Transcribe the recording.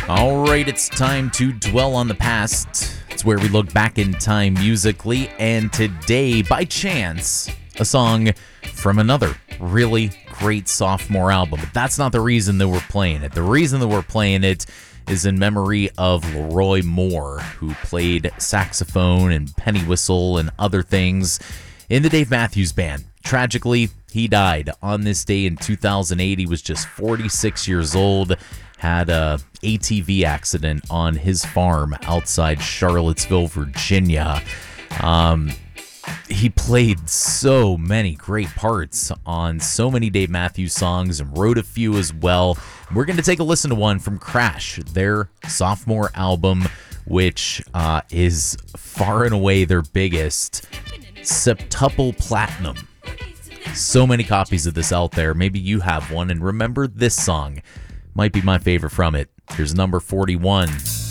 All right, it's time to dwell on the past. It's where we look back in time musically, and today, by chance, a song from another really great sophomore album. But that's not the reason that we're playing it. The reason that we're playing it is in memory of Leroy Moore, who played saxophone and penny whistle and other things in the Dave Matthews Band. Tragically, he died on this day in 2008. He was just 46 years old. Had a ATV accident on his farm outside Charlottesville, Virginia. He played so many great parts on so many Dave Matthews songs and wrote a few as well. We're going to take a listen to one from Crash, their sophomore album, which is far and away their biggest, septuple platinum. So many copies of this out there. Maybe you have one, and remember this song. Might be my favorite from it. Here's number 41.